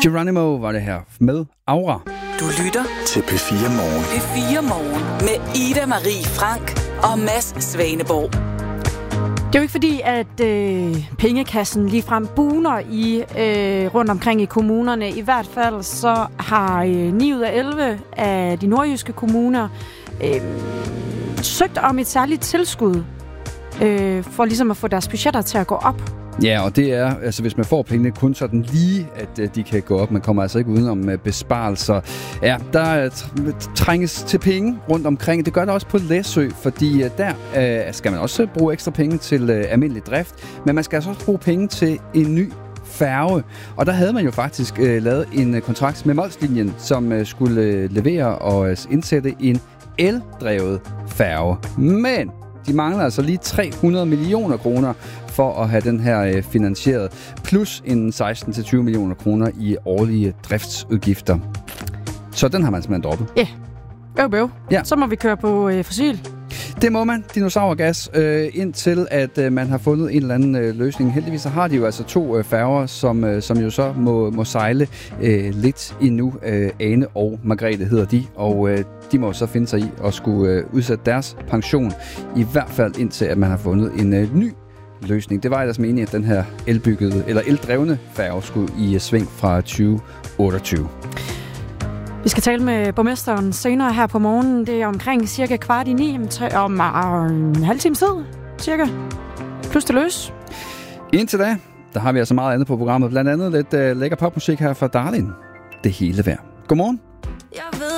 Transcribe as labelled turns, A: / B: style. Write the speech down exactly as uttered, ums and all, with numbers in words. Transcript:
A: Geronimo var det her med Aura.
B: Du lytter
C: til P fire Morgen.
B: P fire Morgen med Ida Marie Frank og Mads Svaneborg.
D: Det er jo ikke fordi, at øh, pengekassen ligefrem buner i, øh, rundt omkring i kommunerne. I hvert fald så har øh, ni ud af elleve af de nordjyske kommuner øh, søgt om et særligt tilskud øh, for ligesom at få deres budgetter til at gå op.
A: Ja, og det er, altså hvis man får pengene kun sådan lige, at uh, de kan gå op. Man kommer altså ikke udenom uh, besparelser. Ja, der uh, trænges til penge rundt omkring. Det gør det også på Læsø, fordi uh, der uh, skal man også bruge ekstra penge til uh, almindelig drift. Men man skal altså også bruge penge til en ny færge. Og der havde man jo faktisk uh, lavet en uh, kontrakt med Molslinjen, som uh, skulle uh, levere og uh, indsætte en eldrevet færge. Men de mangler altså lige tre hundrede millioner kroner for at have den her øh, finansieret, plus en seksten til tyve millioner kroner i årlige driftsudgifter. Så den har man simpelthen droppet.
D: Ja, yeah. Øv, øv.
A: Ja.
D: Så må vi køre på øh, fossil.
A: Det må man, dinosaurgas, øh, indtil at øh, man har fundet en eller anden øh, løsning. Heldigvis så har de jo altså to øh, færger, som, øh, som jo så må, må sejle øh, lidt endnu. Øh, Ane og Margrethe hedder de, og øh, de må så finde sig i at skulle øh, udsætte deres pension, i hvert fald indtil at man har fundet en øh, ny løsning. Det var ellers meningen, at den her elbyggede, eller eldrevne færge skulle i sving fra tyve otteogtyve.
D: Vi skal tale med borgmesteren senere her på morgenen. Det er omkring cirka kvart i ni, om en halv time tid, cirka. Plus det løs.
A: Indtil da, der har vi altså meget andet på programmet. Blandt andet lidt uh, lækker popmusik her fra Darlin. Det hele værd. Godmorgen.
B: Jeg ved